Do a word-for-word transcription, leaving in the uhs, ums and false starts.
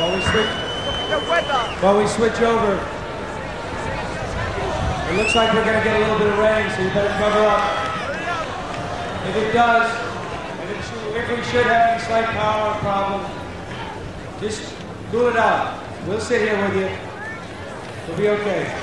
While we switch, while we switch over, it looks like we're going to get a little bit of rain, so you better cover up. If it does, if, it should, if we should have any slight power problem, just cool it out. We'll sit here with you. We'll be okay.